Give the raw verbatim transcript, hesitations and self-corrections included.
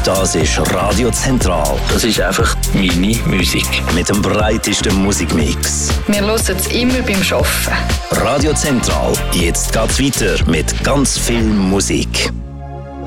Das ist Radio Zentral. Das ist einfach meine Musik. Mit dem breitesten Musikmix. Wir hören es immer beim Arbeiten. Radio Zentral. Jetzt geht's weiter mit ganz viel Musik.